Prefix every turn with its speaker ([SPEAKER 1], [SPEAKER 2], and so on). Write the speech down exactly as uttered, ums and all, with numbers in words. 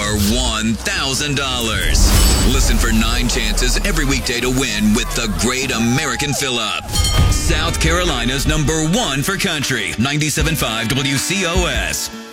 [SPEAKER 1] or one thousand dollars. Listen for nine chances every weekday to win with the Great American Fill-Up. South Carolina's number one for country. ninety-seven point five W C O S.